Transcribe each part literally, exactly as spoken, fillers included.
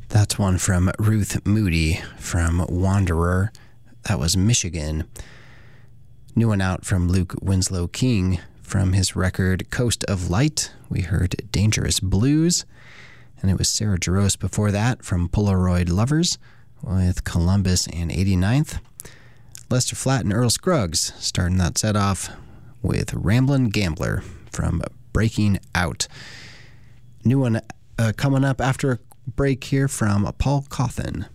That's one from Ruth Moody from Wanderer. That was Michigan. New one out from Luke Winslow King from his record Coast of Light. We heard Dangerous Blues. And it was Sarah Jarosz before that from Polaroid Lovers with Columbus and eighty-ninth. Lester Flatt and Earl Scruggs starting that set off with Ramblin' Gambler from Breaking Out. New one uh, coming up after a break here from Paul Cawthon.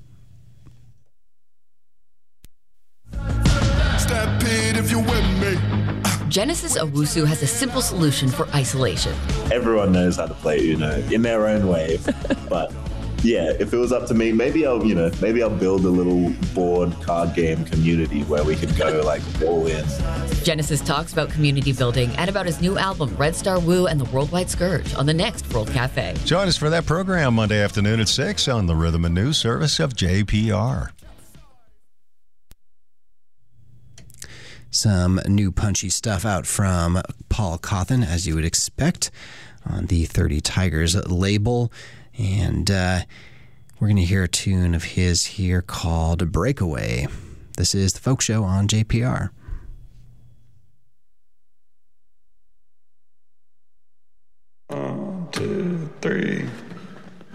Stampede if you're with me. Genesis Owusu has a simple solution for isolation. Everyone knows how to play Uno in their own way. But yeah, if it was up to me, maybe I'll, you know, maybe I'll build a little board card game community where we could go like all in. Genesis talks about community building and about his new album, Red Star Woo and the Worldwide Scourge, on the next World Cafe. Join us for that program Monday afternoon at six on the Rhythm and News service of J P R. Some new punchy stuff out from Paul Cawthon, as you would expect, on the thirty Tigers label. And uh, we're going to hear a tune of his here called Breakaway. This is The Folk Show on J P R. One, two, three.